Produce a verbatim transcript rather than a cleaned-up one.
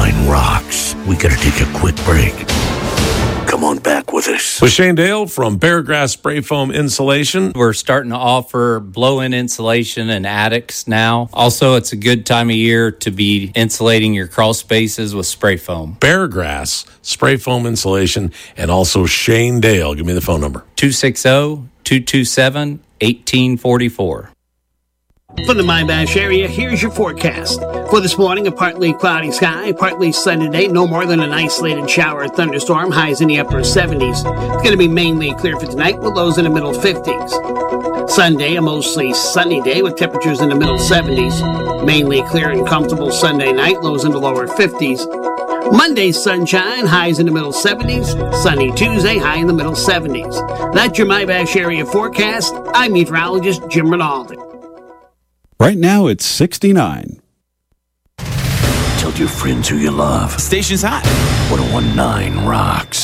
nine rocks. We gotta take a quick break. Come on back with us. With Shane Dale from Beargrass Spray Foam Insulation. We're starting to offer blow-in insulation in attics now. Also, it's a good time of year to be insulating your crawl spaces with spray foam. Beargrass Spray Foam Insulation, and also Shane Dale. Give me the phone number. two six zero, two two seven, one eight four four. From the Mimash area, here's your forecast. For this morning, a partly cloudy sky, partly sunny day, no more than an isolated shower or thunderstorm, highs in the upper seventies. It's going to be mainly clear for tonight, with lows in the middle fifties. Sunday, a mostly sunny day with temperatures in the middle seventies. Mainly clear and comfortable Sunday night, lows in the lower fifties. Monday, sunshine, highs in the middle seventies. Sunny Tuesday, high in the middle seventies. That's your Mimash area forecast. I'm meteorologist Jim Rinaldi. Right now, it's sixty-nine. Tell your friends who you love. Station's hot. one oh one point nine rocks.